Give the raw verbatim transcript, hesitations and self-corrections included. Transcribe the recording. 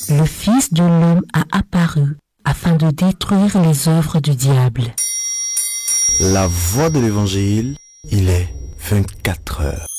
Le Fils de l'homme a apparu afin de détruire les œuvres du diable. La voix de l'évangile, il est vingt-quatre heures.